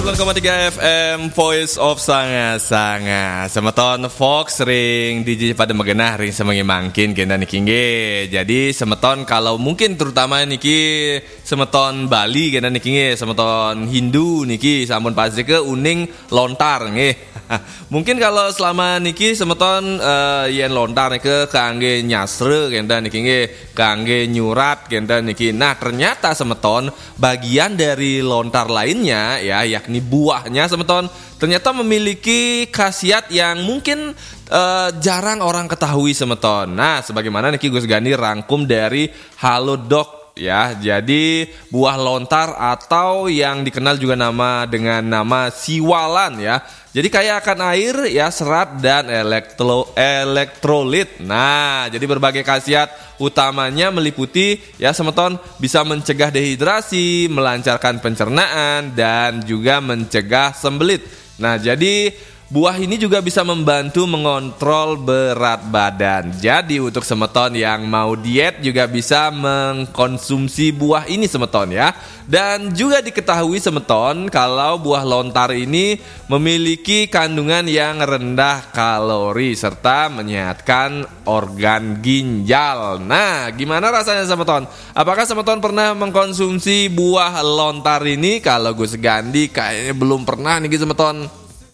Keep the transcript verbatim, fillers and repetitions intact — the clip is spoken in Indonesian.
sembilan koma tiga F M Voice of Sanga-Sanga semeton Fox ring D J pada megenah ring semengi mangkin kena niki nge. Jadi semeton kalau mungkin terutama niki semeton Bali kena niki nge, semeton Hindu niki sampun pasti ke uning lontar nge. Mungkin kalau selama niki semeton uh, yen lontar niki kangge nyasre kena niki nge, kangge nyurat kena niki. Nah, ternyata semeton bagian dari lontar lainnya ya yakni buahnya semeton ternyata memiliki khasiat yang mungkin uh, jarang orang ketahui semeton. Nah, sebagaimana niki Gus Gani rangkum dari Halodoc ya. Jadi buah lontar atau yang dikenal juga nama dengan nama siwalan ya. Jadi kaya akan air ya, serat dan elektro, elektrolit. Nah, jadi berbagai khasiat utamanya meliputi ya semeton bisa mencegah dehidrasi, melancarkan pencernaan dan juga mencegah sembelit. Nah, jadi buah ini juga bisa membantu mengontrol berat badan. Jadi untuk semeton yang mau diet juga bisa mengkonsumsi buah ini semeton ya. Dan juga diketahui semeton kalau buah lontar ini memiliki kandungan yang rendah kalori serta menyehatkan organ ginjal. Nah, gimana rasanya semeton? Apakah semeton pernah mengkonsumsi buah lontar ini? Kalau Gus Gandi kayaknya belum pernah nih semeton.